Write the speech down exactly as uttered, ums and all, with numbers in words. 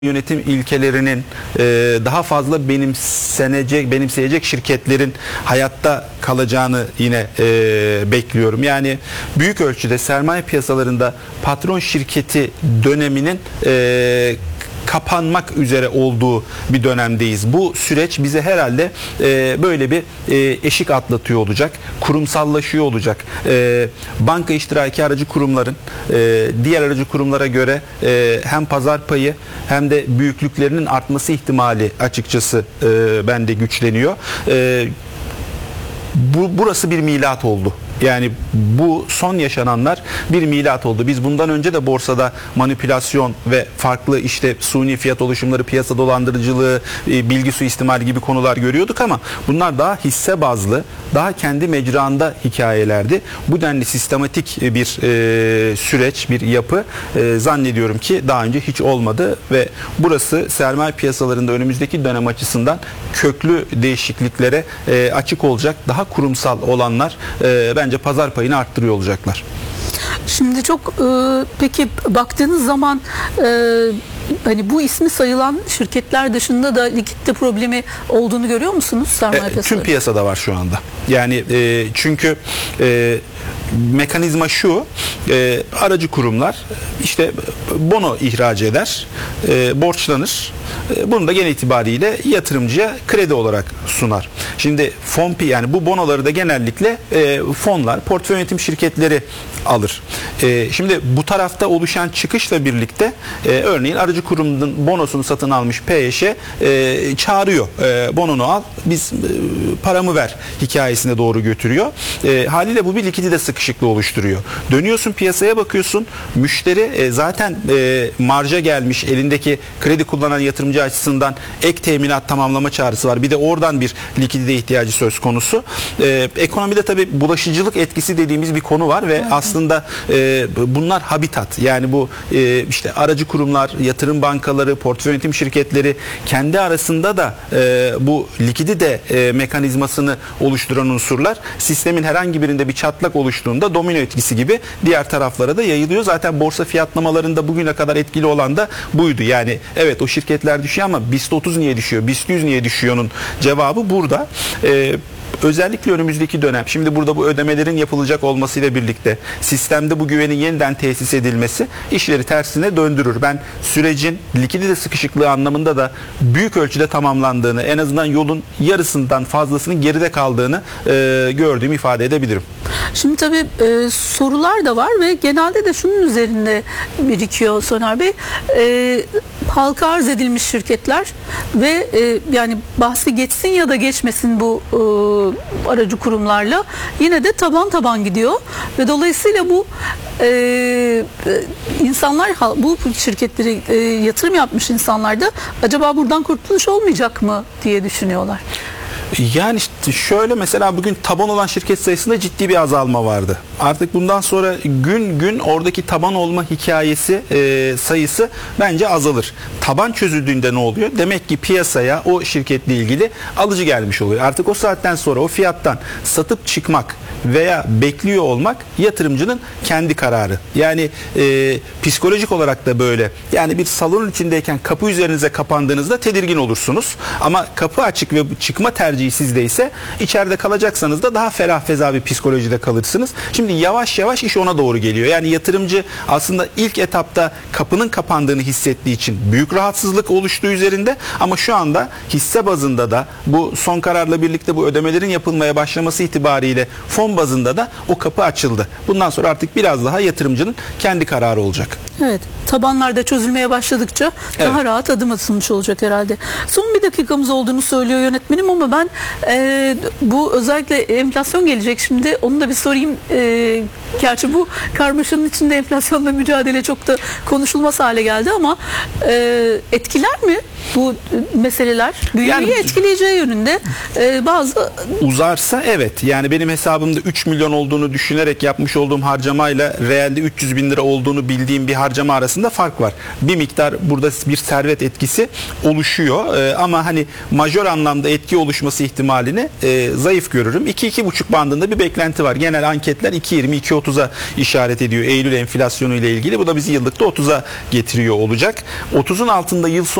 yönetim ilkelerinin e, daha fazla benimsenecek, benimseyecek şirketlerin hayatta kalacağını yine e, bekliyorum. Yani büyük ölçüde sermaye piyasalarında patron şirketi döneminin e, kapanmak üzere olduğu bir dönemdeyiz. Bu süreç bize herhalde e, böyle bir e, eşik atlatıyor olacak. Kurumsallaşıyor olacak. E, banka iştiraki aracı kurumların e, diğer aracı kurumlara göre e, hem pazar payı hem de büyüklüklerinin artması ihtimali açıkçası e, bende güçleniyor. E, bu burası bir milat oldu. Yani bu son yaşananlar bir milat oldu. Biz bundan önce de borsada manipülasyon ve farklı işte suni fiyat oluşumları, piyasa dolandırıcılığı, bilgi suistimali gibi konular görüyorduk ama bunlar daha hisse bazlı, daha kendi mecraında hikayelerdi. Bu denli sistematik bir e, süreç, bir yapı e, zannediyorum ki daha önce hiç olmadı ve burası sermaye piyasalarında önümüzdeki dönem açısından köklü değişikliklere e, açık olacak. Daha kurumsal olanlar e, bence pazar payını arttırıyor olacaklar. Şimdi çok e, peki baktığınız zaman e, hani bu ismi sayılan şirketler dışında da likitte problemi olduğunu görüyor musunuz sermaye e, piyasaları? Tüm piyasada var şu anda. Yani e, çünkü e, mekanizma şu, e, aracı kurumlar işte bono ihraç eder, e, borçlanır. E, bunu da genel itibariyle yatırımcıya kredi olarak sunar. Şimdi fon yani bu bonoları da genellikle e, fonlar, portföy yönetim şirketleri alır. E, şimdi bu tarafta oluşan çıkışla birlikte e, örneğin aracı kurumun bonosunu satın almış P Y Ş e, çağırıyor. E, bononu al, biz e, paramı ver hikayesine doğru götürüyor. E, haliyle bu bir likidite sıkışıklığı oluşturuyor. Dönüyorsun piyasaya bakıyorsun, müşteri e, zaten e, marja gelmiş, elindeki kredi kullanan yatırımcı açısından ek teminat tamamlama çağrısı var. Bir de oradan bir likidite ihtiyacı söz konusu. E, ekonomide tabii bulaşıcılık etkisi dediğimiz bir konu var ve evet. aslında e, bunlar habitat. Yani bu e, işte aracı kurumlar, yatırım bankaları, portföy yönetim şirketleri kendi arasında da e, bu likidite e, mekanizmasını oluşturan unsurlar. Sistemin herhangi birinde bir çatlak oluştuğunda domino etkisi gibi diğer taraflara da yayılıyor. Zaten borsa fiyatlamalarında bugüne kadar etkili olan da buydu. Yani evet o şirketler düşüyor ama BIST otuz niye düşüyor, BIST yüz niye düşüyor'nun cevabı burada. Ee, Özellikle önümüzdeki dönem, şimdi burada bu ödemelerin yapılacak olmasıyla birlikte sistemde bu güvenin yeniden tesis edilmesi işleri tersine döndürür. Ben sürecin likidite sıkışıklığı anlamında da büyük ölçüde tamamlandığını, en azından yolun yarısından fazlasının geride kaldığını e, gördüğümü ifade edebilirim. Şimdi tabii e, sorular da var ve genelde de şunun üzerinde birikiyor Soner Bey. E, halka arz edilmiş şirketler ve e, yani bahsi geçsin ya da geçmesin bu e, aracı kurumlarla yine de taban taban gidiyor ve dolayısıyla bu e, insanlar, bu şirketleri e, yatırım yapmış insanlar da acaba buradan kurtuluş olmayacak mı diye düşünüyorlar. Yani işte şöyle, mesela bugün taban olan şirket sayısında ciddi bir azalma vardı. Artık bundan sonra gün gün oradaki taban olma hikayesi e, sayısı bence azalır. Taban çözüldüğünde ne oluyor? Demek ki piyasaya o şirketle ilgili alıcı gelmiş oluyor. Artık o saatten sonra o fiyattan satıp çıkmak veya bekliyor olmak yatırımcının kendi kararı. Yani e, psikolojik olarak da böyle. Yani bir salonun içindeyken kapı üzerinize kapandığınızda tedirgin olursunuz. Ama kapı açık ve çıkma tercihi sizdeyse içeride kalacaksanız da daha ferah feza bir psikolojide kalırsınız. Şimdi yavaş yavaş iş ona doğru geliyor. Yani yatırımcı aslında ilk etapta kapının kapandığını hissettiği için büyük rahatsızlık oluştuğu üzerinde, ama şu anda hisse bazında da bu son kararla birlikte bu ödemelerin yapılmaya başlaması itibariyle fon bazında da o kapı açıldı. Bundan sonra artık biraz daha yatırımcının kendi kararı olacak. Evet. Tabanlarda çözülmeye başladıkça evet. daha rahat adım atılmış olacak herhalde. Son bir dakikamız olduğunu söylüyor yönetmenim ama ben e, bu özellikle enflasyon gelecek şimdi. Onu da bir sorayım. E, gerçi bu karmaşanın içinde enflasyonla mücadele çok da konuşulmaz hale geldi ama e, etkiler mi? bu meseleler büyümeyi Yani- etkileyeceği yönünde e, bazı Uzarsa evet, yani benim hesabımda üç milyon olduğunu düşünerek yapmış olduğum harcamayla realde üç yüz bin lira olduğunu bildiğim bir harcama arasında fark var. Bir miktar burada bir servet etkisi oluşuyor Ee, ama hani majör anlamda etki oluşması ihtimalini e, zayıf görürüm. iki iki buçuk bandında bir beklenti var. Genel anketler iki yirmi iki otuza işaret ediyor Eylül enflasyonu ile ilgili. Bu da bizi yıllıkta otuza getiriyor olacak. otuzun altında yıl sonu